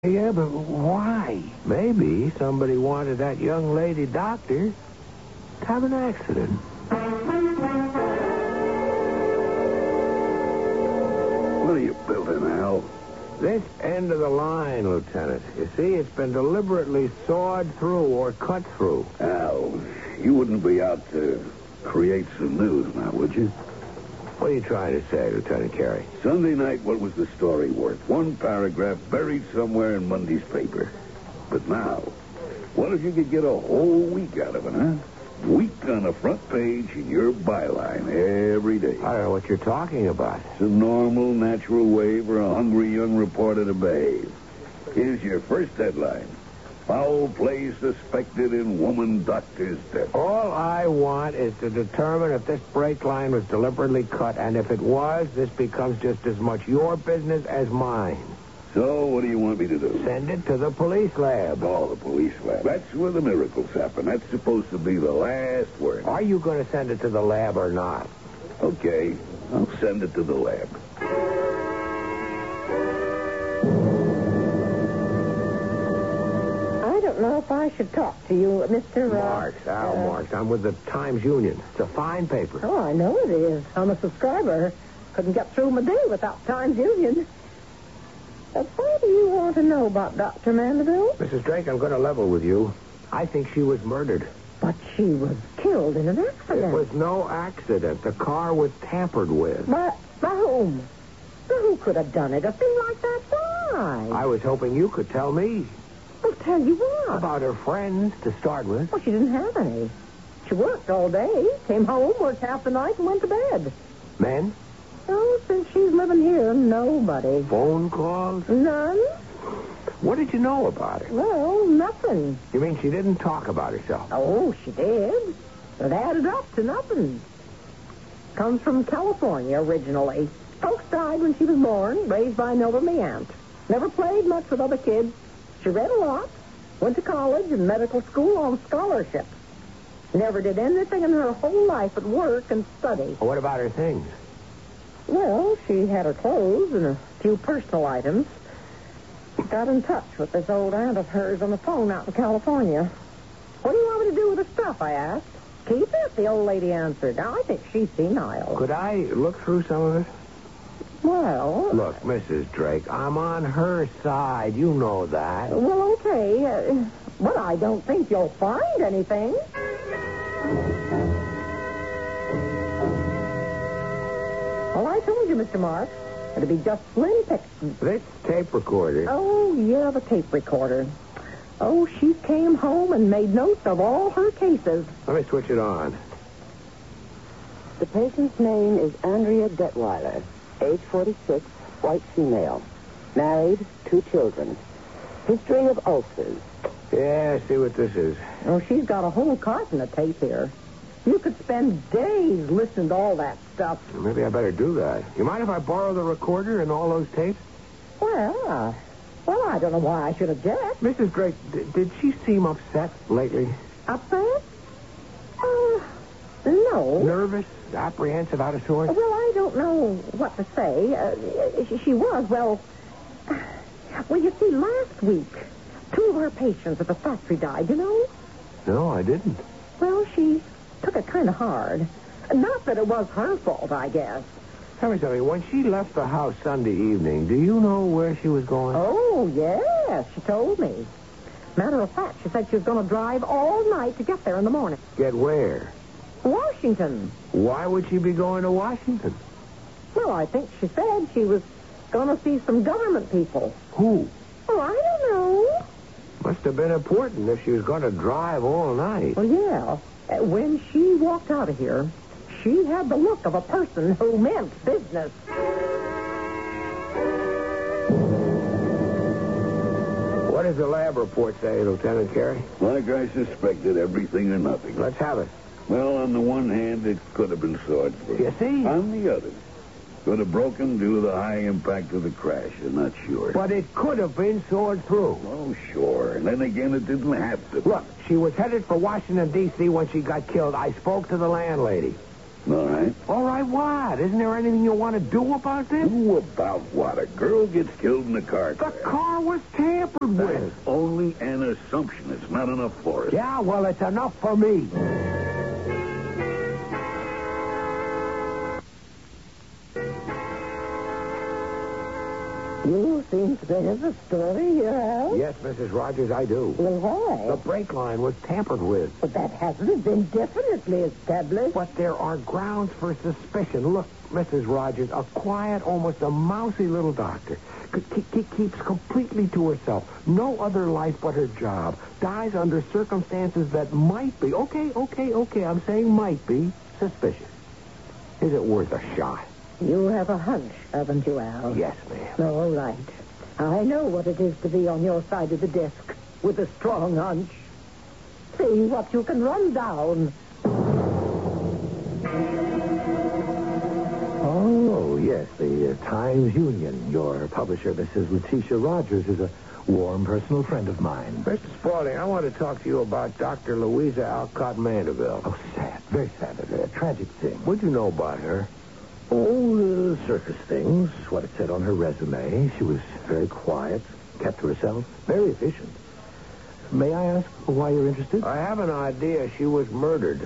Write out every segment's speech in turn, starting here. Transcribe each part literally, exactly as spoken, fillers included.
Yeah, but why? Maybe somebody wanted that young lady doctor to have an accident. What are you building, Al? This end of the line, Lieutenant. You see, it's been deliberately sawed through or cut through. Al, you wouldn't be out to create some news now, would you? What are you trying to say, Lieutenant Carey? Sunday night, what was the story worth? One paragraph buried somewhere in Monday's paper. But now, what if you could get a whole week out of it, huh? Week on the front page in your byline every day. I don't know what you're talking about. It's a normal, natural way for a hungry young reporter to behave. Here's your first headline. Foul play suspected in woman doctor's death. All I want is to determine if this brake line was deliberately cut, and if it was, this becomes just as much your business as mine. So, what do you want me to do? Send it to the police lab. Oh, the police lab. That's where the miracles happen. That's supposed to be the last word. Are you going to send it to the lab or not? Okay, I'll send it to the lab. I don't know if I should talk to you, Mister Uh, Marks, Al uh, Marks. I'm with the Times Union. It's a fine paper. Oh, I know it is. I'm a subscriber. Couldn't get through my day without Times Union. Uh, what do you want to know about Doctor Mandeville? Missus Drake, I'm going to level with you. I think she was murdered. But she was killed in an accident. It was no accident. The car was tampered with. But by whom? Who could have done it? A thing like that? Why? I was hoping you could tell me. I'll tell you what. About her friends, to start with. Well, she didn't have any. She worked all day, came home, worked half the night, and went to bed. Men? Oh, since she's living here, nobody. Phone calls? None? What did you know about her? Well, nothing. You mean she didn't talk about herself? Oh, she did. It added up to nothing. Comes from California originally. Folks died when she was born, raised by an elderly aunt. Never played much with other kids. She read a lot, went to college and medical school on scholarship. Never did anything in her whole life but work and study. Well, what about her things? Well, she had her clothes and a few personal items. Got in touch with this old aunt of hers on the phone out in California. What do you want me to do with the stuff, I asked. Keep it, the old lady answered. Now, I think she's senile. Could I look through some of it? Well... Look, Missus Drake, I'm on her side. You know that. Well, okay. Uh, but I don't think you'll find anything. Well, I told you, Mister Marks. It'll be just slim pickings. This tape recorder. Oh, yeah, the tape recorder. Oh, she came home and made notes of all her cases. Let me switch it on. The patient's name is Andrea Detweiler, age forty-six, white female. Married, two children. History of ulcers. Yeah, see what this is. Oh, she's got a whole carton of tape here. You could spend days listening to all that stuff. Maybe I better do that. You mind if I borrow the recorder and all those tapes? Well, uh, well, I don't know why I should object. Missus Drake, d- did she seem upset lately? Upset? Uh, no. Nervous? Apprehensive? Out of sorts? Well, I don't know what to say. Uh, she, she was, well... Well, you see, last week, two of our patients at the factory died, you know? No, I didn't. Well, she took it kind of hard. Not that it was her fault, I guess. Tell me something. When she left the house Sunday evening, do you know where she was going? Oh, yes, she told me. Matter of fact, she said she was going to drive all night to get there in the morning. Get where? Washington. Why would she be going to Washington? Well, I think she said she was going to see some government people. Who? Oh, I don't know. Must have been important if she was going to drive all night. Well, yeah. Uh, When she walked out of here, she had the look of a person who meant business. What does the lab report say, Lieutenant Carey? Like I suspected, everything or nothing. Let's have it. Well, on the one hand, it could have been sawed through. You see? On the other, could have broken due to the high impact of the crash. I'm not sure. But it could have been sawed through. Oh, sure. And then again, it didn't have to. Look, she was headed for Washington, D C when she got killed. I spoke to the landlady. All right. All right, what? Isn't there anything you want to do about this? Do about what? A girl gets killed in a car The crash. car was tampered That's with. only an assumption. It's not enough for us. Yeah, well, it's enough for me. You seem to have a story here, Al. Yes, Missus Rogers, I do. Well, why? The brake line was tampered with. But that hasn't been definitely established. But there are grounds for suspicion. Look, Missus Rogers, a quiet, almost a mousy little doctor. C- c- keeps completely to herself. No other life but her job. Dies under circumstances that might be, okay, okay, okay, I'm saying might be, suspicious. Is it worth a shot? You have a hunch, haven't you, Al? Yes, ma'am. All right. I know what it is to be on your side of the desk with a strong hunch. See what you can run down. Oh, yes, the uh, Times Union. Your publisher, Missus Letitia Rogers, is a warm personal friend of mine. Mister Spaulding, I want to talk to you about Doctor Louisa Alcott Mandeville. Oh, sad, very sad, a, a tragic thing. What'd you know about her? Oh, uh, surface things, what it said on her resume. She was very quiet, kept to herself, very efficient. May I ask why you're interested? I have an idea she was murdered.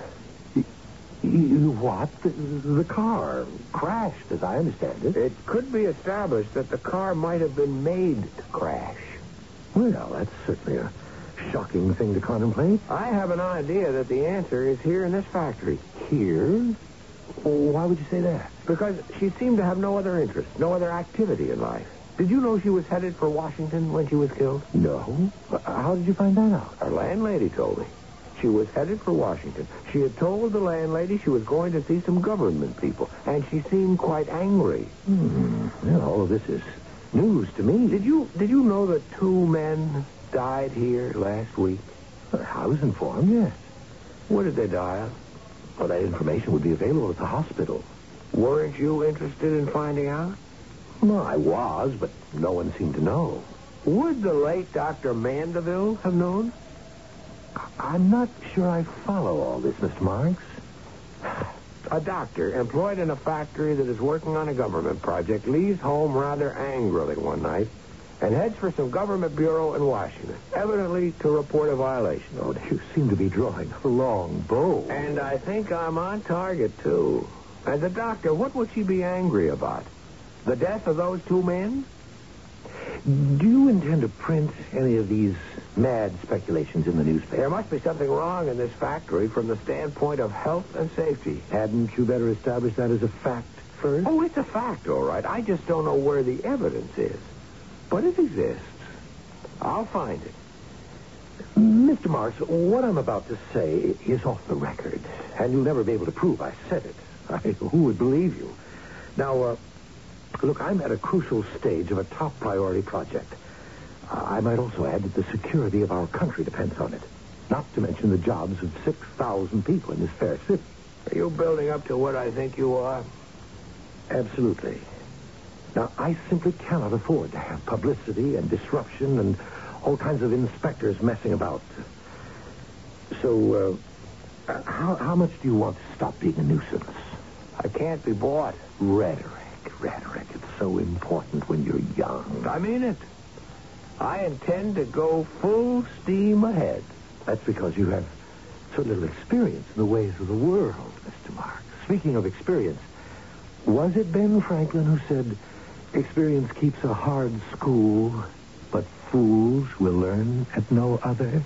You what? The, the car crashed, as I understand it. It could be established that the car might have been made to crash. Well, that's certainly a shocking thing to contemplate. I have an idea that the answer is here in this factory. Here? Why would you say that? Because she seemed to have no other interest, no other activity in life. Did you know she was headed for Washington when she was killed? No. How did you find that out? Our landlady told me. She was headed for Washington. She had told the landlady she was going to see some government people, and she seemed quite angry. Hmm. Well, all of this is news to me. Did you did you know that two men died here last week? I was informed, yes. What did they die of? Well, that information would be available at the hospital. Weren't you interested in finding out? Well, I was, but no one seemed to know. Would the late Doctor Mandeville have known? I'm not sure I follow all this, Mister Marks. A doctor employed in a factory that is working on a government project leaves home rather angrily one night and heads for some government bureau in Washington, evidently to report a violation. Oh, you seem to be drawing a long bow. And I think I'm on target, too. As a doctor, what would she be angry about? The death of those two men? Do you intend to print any of these mad speculations in the newspaper? There must be something wrong in this factory from the standpoint of health and safety. Hadn't you better establish that as a fact first? Oh, it's a fact, all right. I just don't know where the evidence is. But it exists. I'll find it. Mister Marks, what I'm about to say is off the record, and you'll never be able to prove I said it. I, who would believe you? Now, uh, look, I'm at a crucial stage of a top priority project. Uh, I might also add that the security of our country depends on it, not to mention the jobs of six thousand people in this fair city. Are you building up to what I think you are? Absolutely. Now, I simply cannot afford to have publicity and disruption and all kinds of inspectors messing about. So, uh, how, how much do you want to stop being a nuisance? I can't be bought. Rhetoric, rhetoric. It's so important when you're young. I mean it. I intend to go full steam ahead. That's because you have so little experience in the ways of the world, Mister Marks. Speaking of experience, was it Ben Franklin who said, experience keeps a hard school, but fools will learn at no other?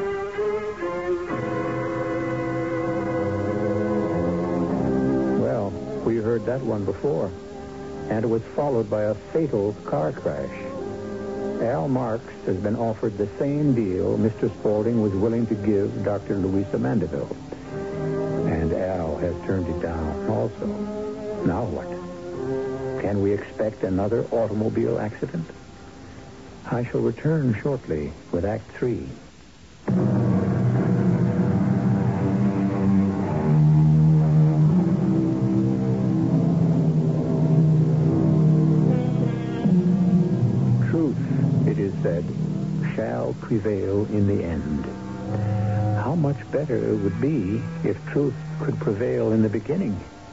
Well, we heard that one before. And it was followed by a fatal car crash. Al Marks has been offered the same deal Mister Spaulding was willing to give Doctor Louisa Mandeville. And Al has turned it down also. Now what? Can we expect another automobile accident? I shall return shortly with Act Three. Truth, it is said, shall prevail in the end. How much better it would be if truth could prevail in the beginning.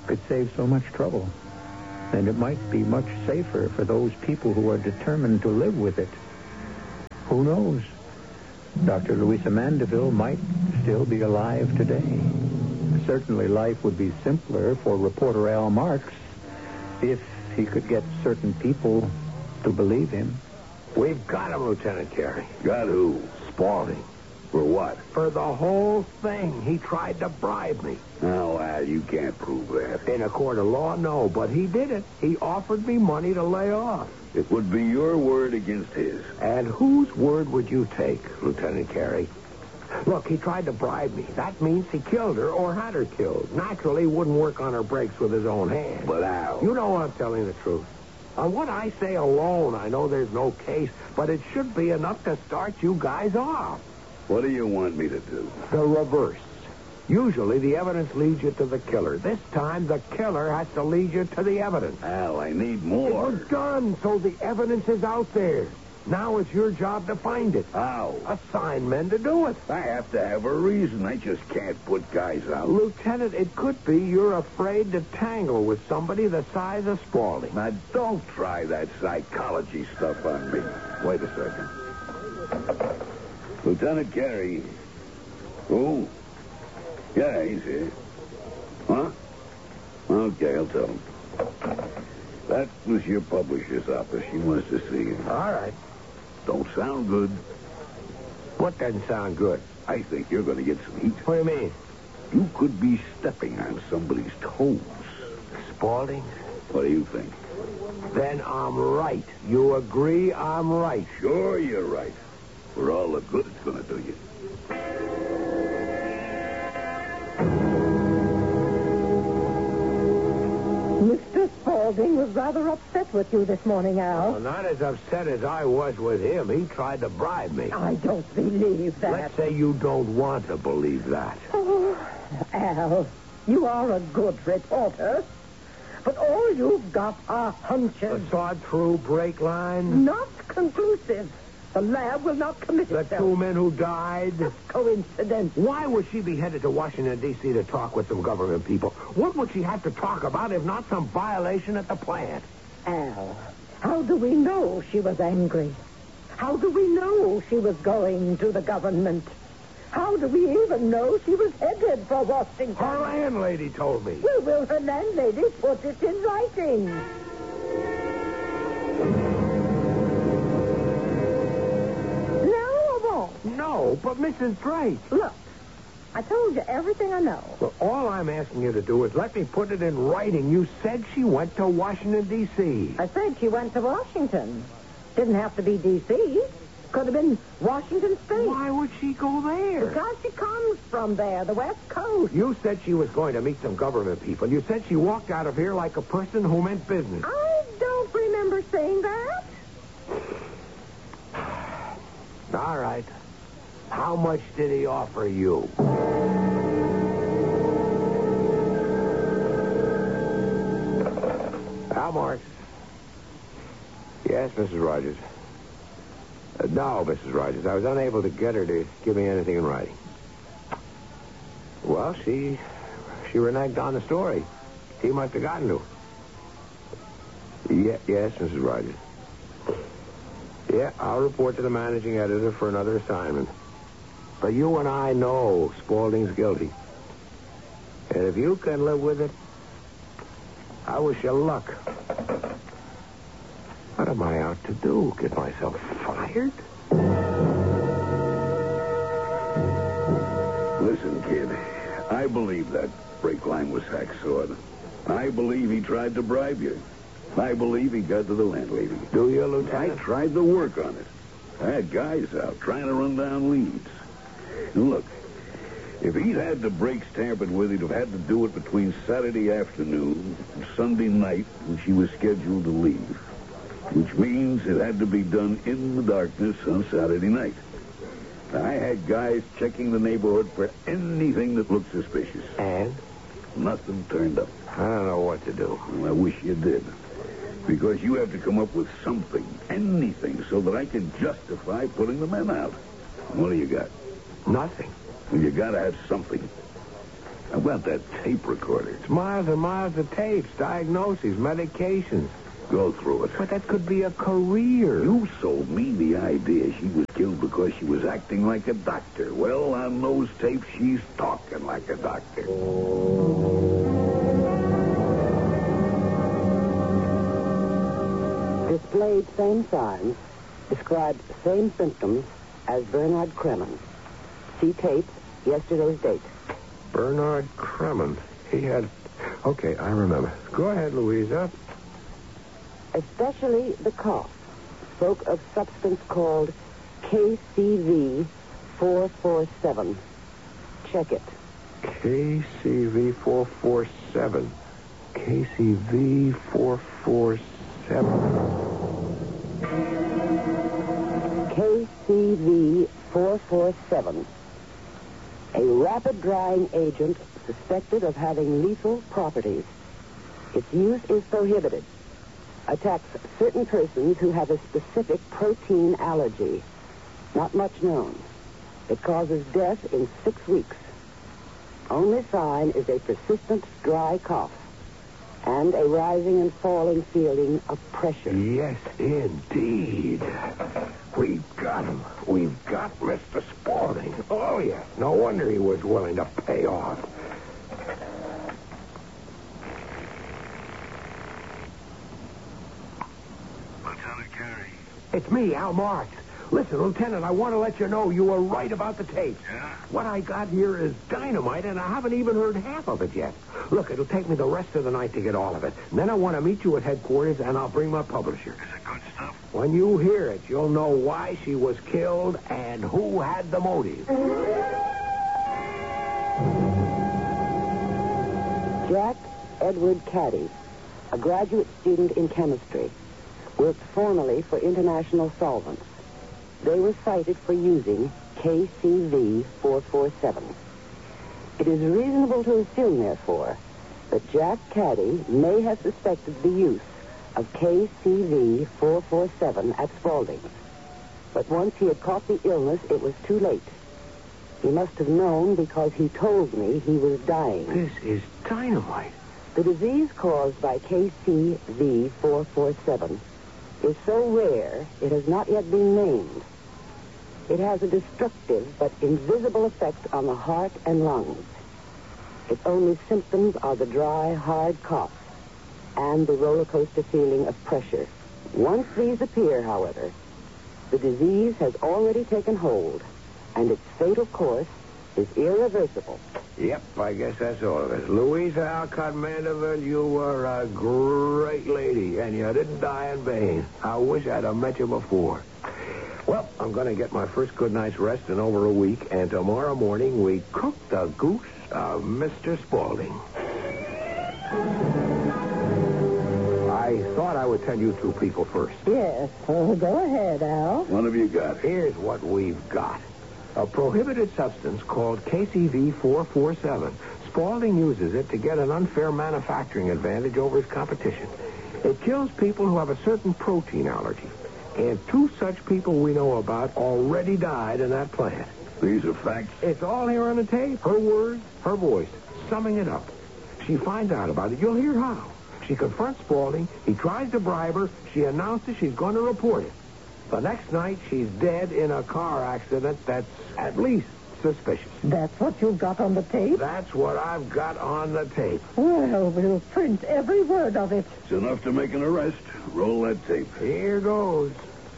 could save so much trouble. And it might be much safer for those people who are determined to live with it. Who knows? Doctor Louisa Mandeville might still be alive today. Certainly life would be simpler for reporter Al Marks if he could get certain people to believe him. We've got him, Lieutenant Carey. Got who? Spaulding. For what? For the whole thing. He tried to bribe me. Now, Al, you can't prove that. In a court of law, no, but he did it. He offered me money to lay off. It would be your word against his. And whose word would you take, Lieutenant Carey? Look, he tried to bribe me. That means he killed her or had her killed. Naturally, he wouldn't work on her brakes with his own hand. But Al... You know I'm telling the truth. On what I say alone, I know there's no case, but it should be enough to start you guys off. What do you want me to do? The reverse. Usually, the evidence leads you to the killer. This time, the killer has to lead you to the evidence. Al, I need more. We're done, so the evidence is out there. Now it's your job to find it. How? Assign men to do it. I have to have a reason. I just can't put guys out. Lieutenant, it could be you're afraid to tangle with somebody the size of Spaulding. Now, don't try that psychology stuff on me. Wait a second. Lieutenant Carey. Who? Yeah, he's here. Huh? Okay, I'll tell him. That was your publisher's office. She wants to see you. All right. Don't sound good. What doesn't sound good? I think you're going to get some heat. What do you mean? You could be stepping on somebody's toes. Spaulding? What do you think? Then I'm right. You agree I'm right? Sure you're right. For all the good it's going to do you. Mister Spaulding was rather upset with you this morning, Al. Well, not as upset as I was with him. He tried to bribe me. I don't believe that. Let's say you don't want to believe that. Oh, Al, you are a good reporter, but all you've got are A hunches. sawed-through brake line? Not conclusive. The lab will not commit The itself. two men who died? Coincidence. Why would she be headed to Washington, D C to talk with some government people? What would she have to talk about if not some violation at the plant? Al, how do we know she was angry? How do we know she was going to the government? How do we even know she was headed for Washington? Her landlady told me. Well, will her landlady put it in writing? No, but Missus Drake. Look, I told you everything I know. Well, all I'm asking you to do is let me put it in writing. You said she went to Washington, D C I said she went to Washington. Didn't have to be D C Could have been Washington State. Why would she go there? Because she comes from there, the West Coast. You said she was going to meet some government people. You said she walked out of here like a person who meant business. I don't remember saying that. All right. How much did he offer you? Al Marks. Yes, Missus Rogers. Uh, no, Missus Rogers. I was unable to get her to give me anything in writing. Well, she she reneged on the story. He must have gotten to her. Yeah, yes, Missus Rogers. Yeah, I'll report to the managing editor for another assignment. But you and I know Spaulding's guilty. And if you can live with it, I wish you luck. What am I out to do? Get myself fired? Listen, kid, I believe that brake line was hacksawed. I believe he tried to bribe you. I believe he got to the landlady. Do you, I Lieutenant? tried to work on it. I had guys out trying to run down leads. And look, if he'd had the brakes tampered with, he'd have had to do it between Saturday afternoon and Sunday night when she was scheduled to leave. Which means it had to be done in the darkness on Saturday night. I had guys checking the neighborhood for anything that looked suspicious. And? Nothing turned up. I don't know what to do. Well, I wish you did. Because you have to come up with something, anything, so that I can justify putting the men out. What do you got? Nothing. Well, you got to have something. How about that tape recorder? It's miles and miles of tapes, diagnoses, medications. Go through it. But that could be a career. You sold me the idea she was killed because she was acting like a doctor. Well, on those tapes, she's talking like a doctor. Displayed same signs, described same symptoms as Bernard Kremen. See tape, yesterday's date. Bernard Kremen. He had... Okay, I remember. Go ahead, Louisa. Especially the cough. Spoke of substance called K C V four forty-seven. Check it. K C V four forty-seven. K C V four forty-seven. K C V four forty-seven. A rapid-drying agent suspected of having lethal properties. Its use is prohibited. Attacks certain persons who have a specific protein allergy. Not much known. It causes death in six weeks. Only sign is a persistent dry cough and a rising and falling feeling of pressure. Yes, indeed. We've got him. We've got Mister Spaulding. Oh, yes. No wonder he was willing to pay off. Lieutenant Carey. It's me, Al Marks. Listen, Lieutenant, I want to let you know you were right about the tapes. Yeah? What I got here is dynamite, and I haven't even heard half of it yet. Look, it'll take me the rest of the night to get all of it. And then I want to meet you at headquarters, and I'll bring my publisher. Is it good stuff? When you hear it, you'll know why she was killed and who had the motive. Jack Edward Caddy, a graduate student in chemistry, worked formerly for International Solvents. They were cited for using K C V four forty-seven. It is reasonable to assume, therefore, that Jack Caddy may have suspected the use of K C V four forty-seven at Spaulding's. But once he had caught the illness, it was too late. He must have known because he told me he was dying. This is dynamite. The disease caused by K C V four forty-seven is so rare it has not yet been named. It has a destructive but invisible effect on the heart and lungs. Its only symptoms are the dry, hard cough and the roller coaster feeling of pressure. Once these appear, however, the disease has already taken hold, and its fatal course is irreversible. Yep, I guess that's all of it. Louisa Alcott Mandeville, you were a great lady, and you didn't die in vain. I wish I'd have met you before. Well, I'm going to get my first good night's rest in over a week, and tomorrow morning we cook the goose of Mister Spaulding. I thought I would tell you two people first. Yes. Oh, go ahead, Al. What have you got? Here's what we've got. A prohibited substance called K C V four forty-seven. Spaulding uses it to get an unfair manufacturing advantage over his competition. It kills people who have a certain protein allergy. And two such people we know about already died in that plant. These are facts. It's all here on the tape. Her words, her voice, summing it up. She finds out about it. You'll hear how. She confronts Spaulding. He tries to bribe her. She announces she's going to report it. The next night, she's dead in a car accident that's at least suspicious. That's what you've got on the tape? That's what I've got on the tape. Well, we'll print every word of it. It's enough to make an arrest. Roll that tape. Here goes.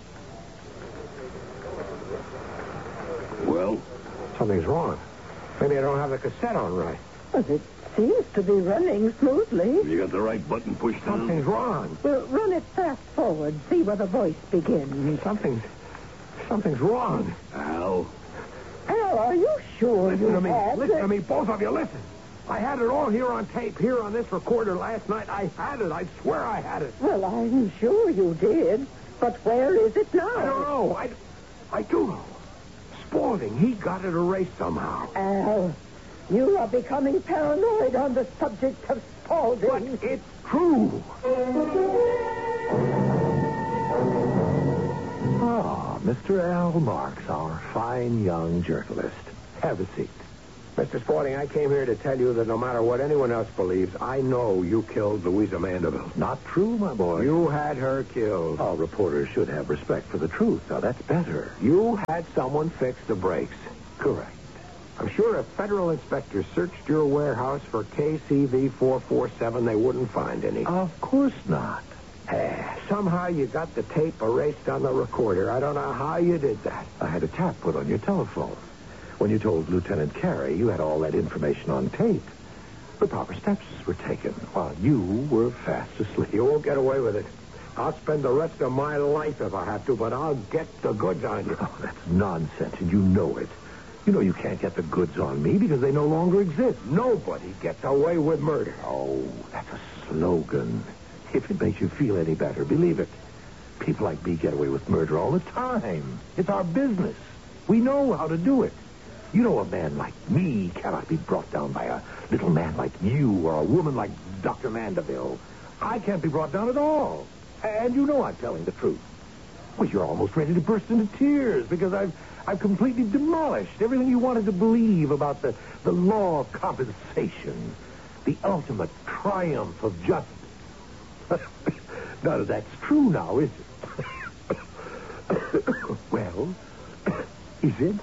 Well? Something's wrong. Maybe I don't have the cassette on right. Well, it seems to be running smoothly. You got the right button pushed down? Something's wrong. Well, run it fast forward. See where the voice begins. Something, something's wrong. Al? Al, are you sure Listen you to me. had Listen the- to me, both of you. Listen. I had it all here on tape, here on this recorder last night. I had it. I swear I had it. Well, I'm sure you did. But where is it now? I don't know. I, I do know. Spaulding, he got it erased somehow. Al, you are becoming paranoid on the subject of Spaulding. But it's true. Ah, Mister Al Marks, our fine young journalist. Have a seat. Mister Spaulding, I came here to tell you that no matter what anyone else believes, I know you killed Louisa Mandeville. Not true, my boy. You had her killed. All reporters should have respect for the truth. Now, that's better. You had someone fix the brakes. Correct. I'm sure if federal inspectors searched your warehouse for K C V four forty-seven, they wouldn't find any. Of course not. Eh, somehow you got the tape erased on the recorder. I don't know how you did that. I had a tap put on your telephone. When you told Lieutenant Carey, you had all that information on tape. The proper steps were taken while you were fast asleep. You won't get away with it. I'll spend the rest of my life if I have to, but I'll get the goods on you. Oh, that's nonsense, and you know it. You know you can't get the goods on me because they no longer exist. Nobody gets away with murder. Oh, that's a slogan. If it makes you feel any better, believe it. People like me get away with murder all the time. It's our business. We know how to do it. You know a man like me cannot be brought down by a little man like you or a woman like Doctor Mandeville. I can't be brought down at all. And you know I'm telling the truth. Well, you're almost ready to burst into tears because I've I've completely demolished everything you wanted to believe about the, the law of compensation, the ultimate triumph of justice. None of that's true now, is it? Well, is it?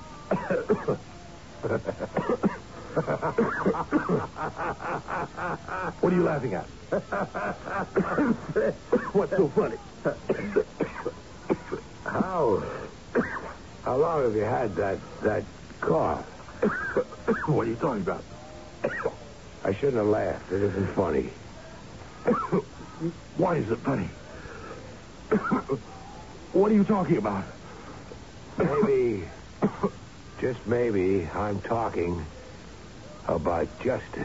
What are you laughing at? What's so funny? How? How long have you had that that cough? What are you talking about? I shouldn't have laughed. It isn't funny. Why is it funny? What are you talking about? Maybe, just maybe, I'm talking about justice.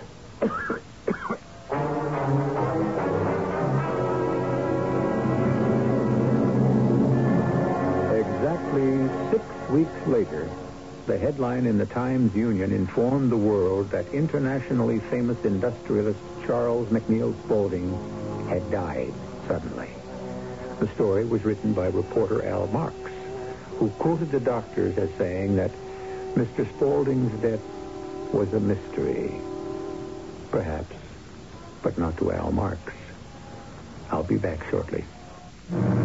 Exactly six weeks later, the headline in the Times-Union informed the world that internationally famous industrialist Charles McNeil Spaulding had died suddenly. The story was written by reporter Al Marks, who quoted the doctors as saying that Mister Spaulding's death was a mystery. Perhaps, but not to Al Marks. I'll be back shortly.